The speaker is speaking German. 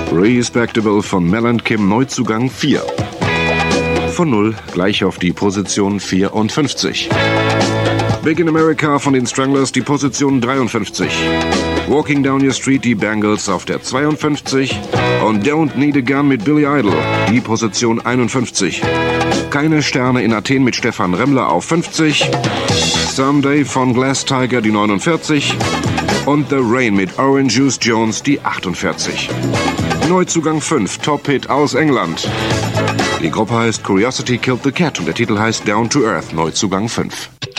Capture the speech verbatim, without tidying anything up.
Respectable von Mel and Kim, Neuzugang vier. Von null gleich auf die Position vierundfünfzig. Big in America von den Stranglers, die Position dreiundfünfzig. Walking Down Your Street, die Bangles auf der zweiundfünfzig. Und Don't Need a Gun mit Billy Idol, die Position einundfünfzig. Keine Sterne in Athen mit Stefan Remmler auf fünfzig. Someday von Glass Tiger, die neunundvierzig. Und The Rain mit Orange Juice Jones, die achtundvierzig. Neuzugang fünf, Top-Hit aus England. Die Gruppe heißt Curiosity Killed the Cat und der Titel heißt Down to Earth, Neuzugang fünf.